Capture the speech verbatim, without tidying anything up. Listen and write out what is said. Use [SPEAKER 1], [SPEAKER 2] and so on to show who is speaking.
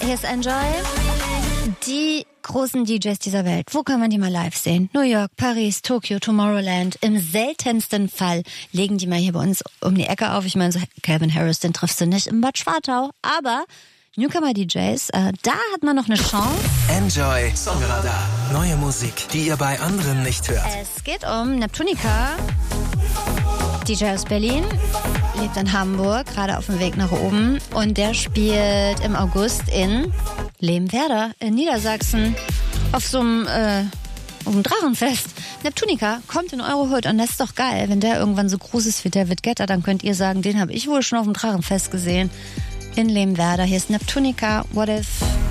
[SPEAKER 1] Hier ist Enjoy. Die großen D Js dieser Welt. Wo kann man die mal live sehen? New York, Paris, Tokio, Tomorrowland. Im seltensten Fall legen die mal hier bei uns um die Ecke auf. Ich meine, so Calvin Harris, den triffst du nicht im Bad Schwartau. Aber Newcomer-D Js, äh, da hat man noch eine Chance.
[SPEAKER 2] Enjoy Songradar. Neue Musik, die ihr bei anderen nicht hört.
[SPEAKER 1] Es geht um Neptunica. D J aus Berlin, lebt in Hamburg, gerade auf dem Weg nach oben. Und der spielt im August in Lehmwerder in Niedersachsen auf so einem, äh, auf einem Drachenfest. Neptunica kommt in eure Hood und das ist doch geil. Wenn der irgendwann so groß ist wie David Guetta, dann könnt ihr sagen, den habe ich wohl schon auf dem Drachenfest gesehen. In Lehmwerder. Hier ist Neptunica, What If...